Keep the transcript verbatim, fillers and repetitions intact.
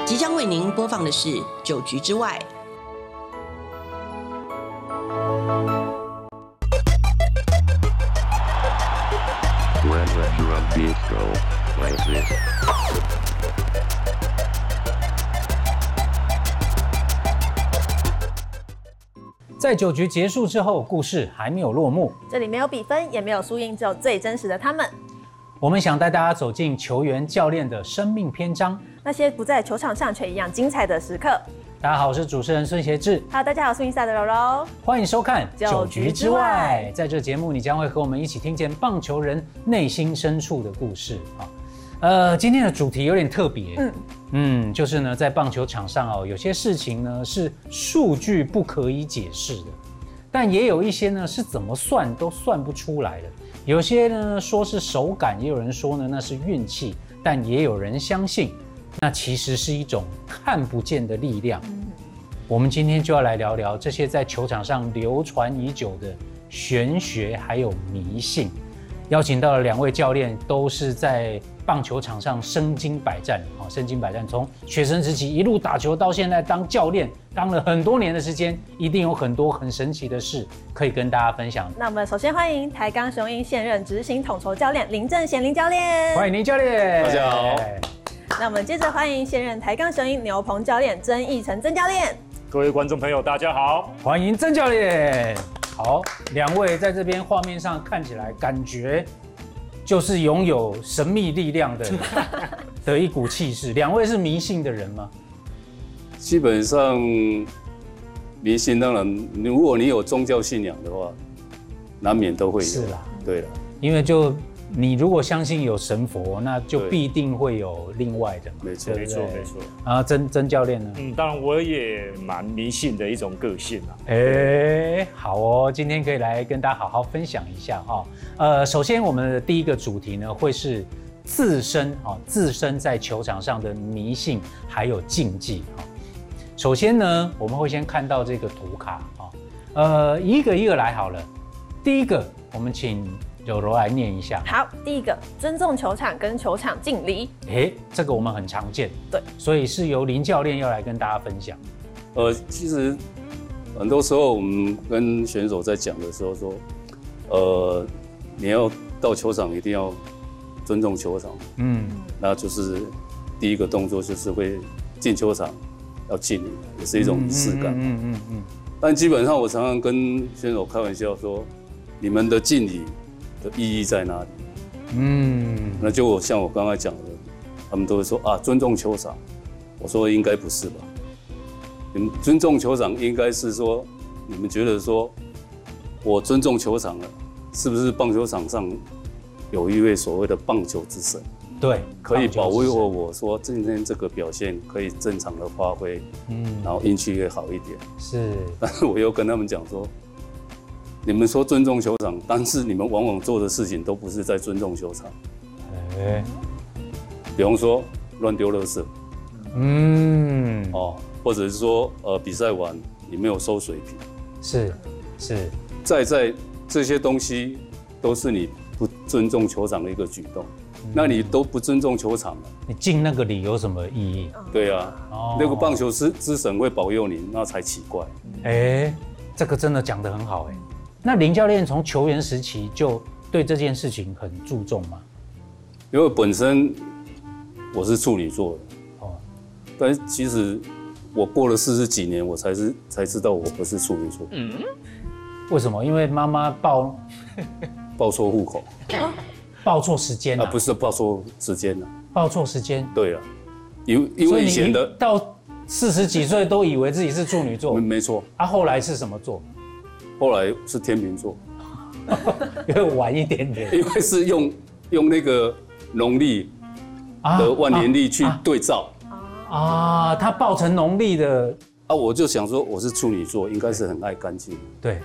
即将为您播放的是《九局之外》。 When the drum beat go like this. 在九局结束之后，故事还没有落幕。 这里没有比分，也没有输赢，只有最真实的他们。 我们想带大家走进球员、教练的生命篇章， 那些不在球场上却一样精彩的时刻。 大家好，我是主持人孙协志。 Hello， 大家好，我是运赛的柔柔。 欢迎收看《 九局之外》。 在这节目，你将会和我们一起听见棒球人内心深处的故事啊。呃，今天的主题有点特别，嗯嗯，就是呢，在棒球场上哦，有些事情呢是数据不可以解释的，但也有一些呢是怎么算都算不出来的。有些呢说是手感，也有人说呢那是运气，但也有人相信，那其实是一种看不见的力量。嗯、我们今天就要来聊聊这些在球场上流传已久的玄学还有迷信。邀请到了两位教练，都是在棒球场上身经百战，啊，身经百战，从学生时期一路打球到现在当教练，当了很多年的时间，一定有很多很神奇的事可以跟大家分享。 那我们首先欢迎台钢雄鹰现任执行统筹教练林正贤林教练， 欢迎林教练， 大家好。 那我们接着欢迎现任台钢雄鹰牛棚教练曾义成曾教练， 各位观众朋友，大家好， 欢迎曾教练。好，两位在这边画面上看起来感觉就是拥有神秘力量的的一股气势。两位是迷信的人吗？ 基本上迷信，当然如果你有宗教信仰的话，难免都会有。 是啦， 对了， 因为就你如果相信有神佛，那就必定会有另外的嘛。 没错， 没错，没错。 啊，曾曾教练呢？ 嗯，当然我也蛮迷信的一种个性啊。 哎、欸，好哦，今天可以来跟大家好好分享一下哈、哦。呃，首先我们的第一个主题呢，会是自身啊、哦，自身在球场上的迷信还有禁忌哈。首先呢，我们会先看到这个图卡啊、哦，呃，一个一个来好了。第一个，我们请柔柔来念一下。 好，第一个，尊重球场跟球场敬礼。 哎，这个我们很常见， 对， 所以是由林教练要来跟大家分享。 呃，其实很多时候我们跟选手在讲的时候说，呃，你要到球场一定要尊重球场，嗯，那就是第一个动作就是会进球场要敬礼，也是一种仪式感，嗯嗯 嗯, 嗯, 嗯。但基本上我常常跟选手开玩笑说，你们的敬礼的意义在哪里？嗯，那就像我刚才讲的，他们都会说啊，尊重球场。我说应该不是吧？你们尊重球场应该是说，你们觉得说，我尊重球场了，是不是棒球场上有一位所谓的棒球之神？ 对， 可以保卫我，我说今天这个表现可以正常的发挥，嗯，然后运气会好一点。 是， 但是我又跟他们讲说，你们说尊重球场，但是你们往往做的事情都不是在尊重球场。哎，比方说乱丢垃圾，嗯，哦，或者是说呃比赛完你没有收水瓶， 是是， 在在这些东西都是你不尊重球场的一个举动。那你都不尊重球场了， 你敬那个礼有什么意义？ 对啊，哦、那个棒球之之神会保佑你，那才奇怪。 哎、欸，这个真的讲得很好哎、欸。那林教练从球员时期就对这件事情很注重吗？ 因为本身我是处女座的，哦，但其实我过了四十几年，我才是才知道我不是处女座。嗯， 为什么？因为妈妈报报错户口。 报错时间啊，不是报错时间了， 报错时间。 对啊，因因为以前的到四十几岁都以为自己是处女座， 没没错。 啊，后来是什么座？ 后来是天秤座， 因为晚一点点， 因为是用用那个农历的万年历去对照啊，啊他报成农历的啊，我就想说我是处女座，应该是很爱干净， 对。